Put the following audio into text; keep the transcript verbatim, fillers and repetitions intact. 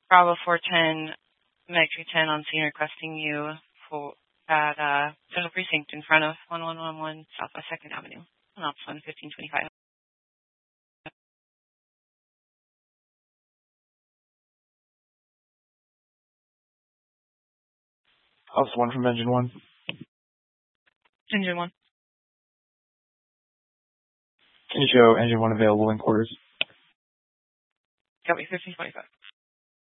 Bravo four ten, Meg three ten on scene requesting you for at uh, Central Precinct in front of one one one one Southwest second Avenue on Ops one fifteen twenty-five. House one from Engine one. Engine one. Can you show Engine one available in quarters? Copy, fifteen twenty-five.